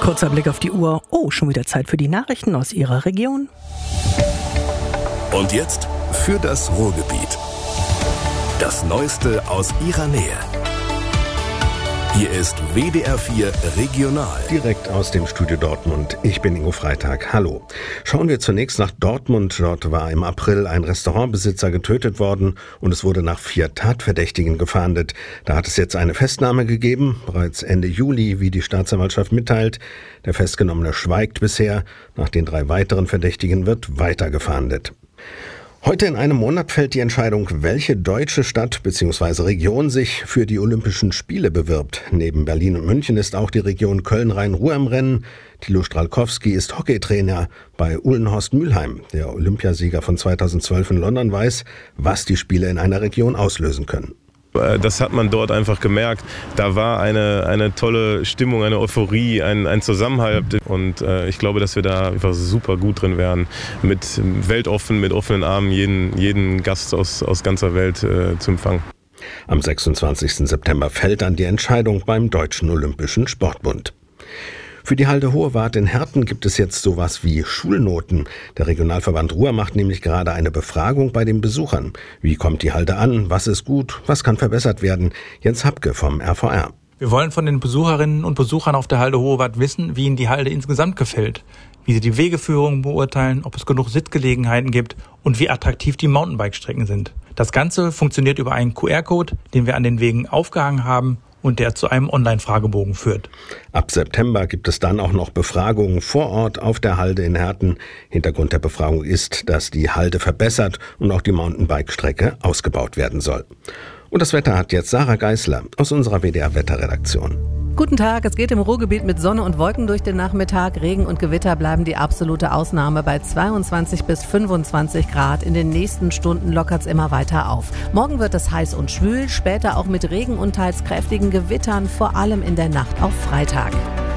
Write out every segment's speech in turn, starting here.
Kurzer Blick auf die Uhr. Oh, schon wieder Zeit für die Nachrichten aus Ihrer Region. Und jetzt für das Ruhrgebiet. Das Neueste aus Ihrer Nähe. Hier ist WDR 4 Regional. Direkt aus dem Studio Dortmund. Ich bin Ingo Freitag. Hallo. Schauen wir zunächst nach Dortmund. Dort war im April ein Restaurantbesitzer getötet worden und es wurde nach 4 Tatverdächtigen gefahndet. Da hat es jetzt eine Festnahme gegeben. Bereits Ende Juli, wie die Staatsanwaltschaft mitteilt. Der Festgenommene schweigt bisher. Nach den 3 weiteren Verdächtigen wird weiter gefahndet. Heute in einem Monat fällt die Entscheidung, welche deutsche Stadt bzw. Region sich für die Olympischen Spiele bewirbt. Neben Berlin und München ist auch die Region Köln-Rhein-Ruhr im Rennen. Thilo Stralkowski ist Hockeytrainer bei Uhlenhorst Mülheim. Der Olympiasieger von 2012 in London weiß, was die Spiele in einer Region auslösen können. Das hat man dort einfach gemerkt. Da war eine tolle Stimmung, eine Euphorie, ein Zusammenhalt. Und ich glaube, dass wir da einfach super gut drin wären, mit weltoffen, mit offenen Armen jeden Gast aus ganzer Welt zu empfangen. Am 26. September fällt dann die Entscheidung beim Deutschen Olympischen Sportbund. Für die Halde Hohewart in Herten gibt es jetzt sowas wie Schulnoten. Der Regionalverband Ruhr macht nämlich gerade eine Befragung bei den Besuchern. Wie kommt die Halde an? Was ist gut? Was kann verbessert werden? Jens Hapke vom RVR. Wir wollen von den Besucherinnen und Besuchern auf der Halde Hohewart wissen, wie ihnen die Halde insgesamt gefällt, wie sie die Wegeführung beurteilen, ob es genug Sitzgelegenheiten gibt und wie attraktiv die Mountainbike-Strecken sind. Das Ganze funktioniert über einen QR-Code, den wir an den Wegen aufgehangen haben und der zu einem Online-Fragebogen führt. Ab September gibt es dann auch noch Befragungen vor Ort auf der Halde in Herten. Hintergrund der Befragung ist, dass die Halde verbessert und auch die Mountainbike-Strecke ausgebaut werden soll. Und das Wetter hat jetzt Sarah Geisler aus unserer WDR-Wetterredaktion. Guten Tag, es geht im Ruhrgebiet mit Sonne und Wolken durch den Nachmittag. Regen und Gewitter bleiben die absolute Ausnahme bei 22 bis 25 Grad. In den nächsten Stunden lockert es immer weiter auf. Morgen wird es heiß und schwül, später auch mit Regen und teils kräftigen Gewittern, vor allem in der Nacht auf Freitag.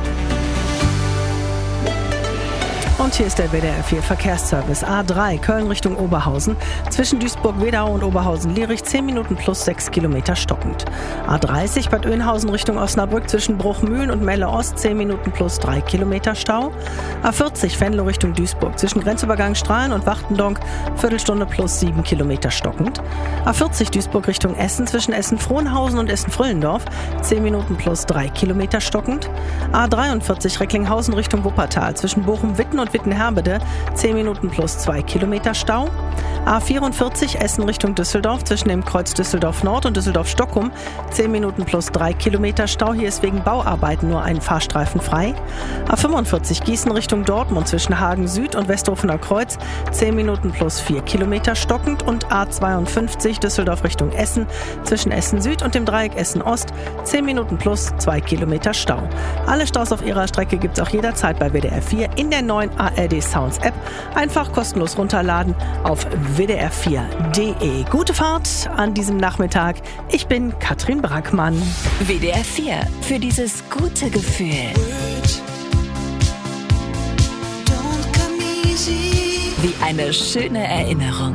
Und hier ist der WDR 4 Verkehrsservice. A3 Köln Richtung Oberhausen. Zwischen Duisburg-Wedau und Oberhausen-Lierich 10 Minuten plus 6 Kilometer stockend. A30 Bad Oeynhausen Richtung Osnabrück zwischen Bruchmühlen und Melle Ost 10 Minuten plus 3 Kilometer Stau. A40 Venlo Richtung Duisburg zwischen Grenzübergang Strahlen und Wachtendonk Viertelstunde plus 7 Kilometer stockend. A40 Duisburg Richtung Essen zwischen Essen-Frohnhausen und Essen-Früllendorf 10 Minuten plus 3 Kilometer stockend. A43 Recklinghausen Richtung Wuppertal zwischen Bochum-Witten und Wittenherbede 10 Minuten plus 2 Kilometer Stau. A44 Essen Richtung Düsseldorf zwischen dem Kreuz Düsseldorf Nord und Düsseldorf Stockkum 10 Minuten plus 3 Kilometer Stau. Hier ist wegen Bauarbeiten nur ein Fahrstreifen frei. A45 Gießen Richtung Dortmund zwischen Hagen Süd und Westhofener Kreuz 10 Minuten plus 4 Kilometer stockend. Und A52 Düsseldorf Richtung Essen zwischen Essen Süd und dem Dreieck Essen Ost 10 Minuten plus 2 Kilometer Stau. Alle Staus auf ihrer Strecke gibt es auch jederzeit bei WDR 4 in der neuen ARD Sounds App. Einfach kostenlos runterladen auf wdr4.de. Gute Fahrt an diesem Nachmittag. Ich bin Katrin Brackmann. WDR 4 für dieses gute Gefühl. Wie eine schöne Erinnerung.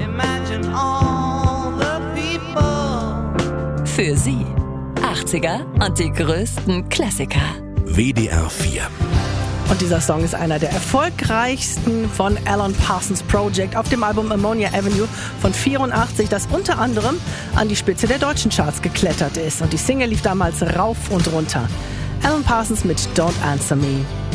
Für Sie 80er und die größten Klassiker. WDR 4. Und dieser Song ist einer der erfolgreichsten von Alan Parsons Project auf dem Album Ammonia Avenue von 84, das unter anderem an die Spitze der deutschen Charts geklettert ist. Und die Single lief damals rauf und runter. Alan Parsons mit Don't Answer Me.